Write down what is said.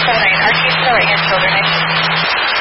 709, our team's still right here, children. I